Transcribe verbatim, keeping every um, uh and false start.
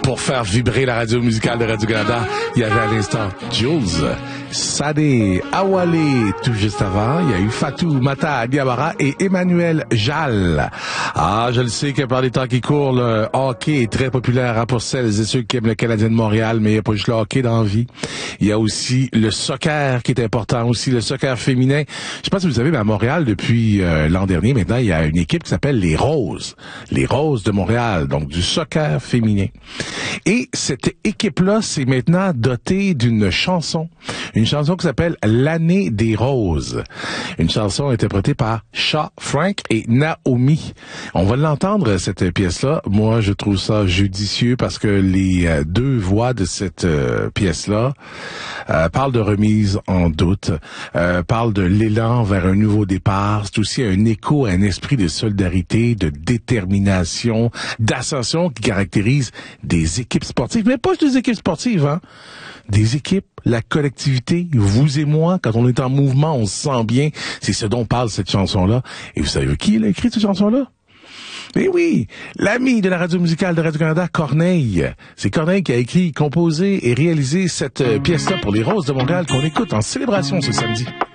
pour faire vibrer la radio musicale de Radio-Canada. Il y avait à l'instant Jules, Sadé, Awale, tout juste avant. Il y a eu Fatou, Mata, Diabara et Emmanuel Jal. Ah, je le sais que par les temps qui courent, le hockey est très populaire hein, pour celles et ceux qui aiment le Canadien de Montréal, mais il n'y a pas juste le hockey dans la vie. Il y a aussi le soccer qui est important, aussi le soccer féminin. Je sais pas si vous savez, mais à Montréal, depuis euh, l'an dernier, maintenant, il y a une équipe qui s'appelle les Roses. Les Roses de Montréal, donc du soccer féminin. Et cette équipe-là, c'est maintenant dotée d'une chanson. Une chanson qui s'appelle L'année des roses. Une chanson interprétée par Shaw Frank et Naomi. On va l'entendre, cette pièce-là. Moi, je trouve ça judicieux parce que les euh, deux voix de cette euh, pièce-là euh, parlent de remise en doute, euh, parlent de l'élan vers un nouveau départ. C'est aussi un écho à un esprit de solidarité, de détermination, d'ascension qui caractérise des équipes sportives. Mais pas juste des équipes sportives, hein. Des équipes, la collectivité, vous et moi, quand on est en mouvement, on se sent bien. C'est ce dont parle cette chanson-là. Et vous savez qui a écrit cette chanson-là? Eh oui, l'ami de la radio musicale de Radio-Canada, Corneille. C'est Corneille qui a écrit, composé et réalisé cette pièce-là pour les Roses de Montréal qu'on écoute en célébration ce samedi.